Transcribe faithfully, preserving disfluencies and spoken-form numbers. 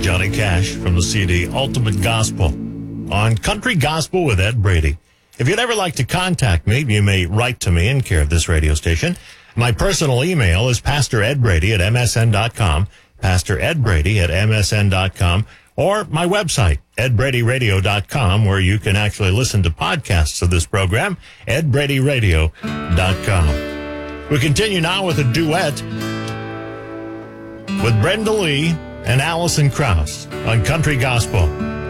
Johnny Cash from the C D Ultimate Gospel on Country Gospel with Ed Brady. If you'd ever like to contact me, you may write to me in care of this radio station. My personal email is pastor ed brady at m s n dot com, pastor ed brady at m s n dot com, or my website, ed brady radio dot com, where you can actually listen to podcasts of this program, ed brady radio dot com. We continue now with a duet with Brenda Lee and Alison Krauss on Country Gospel.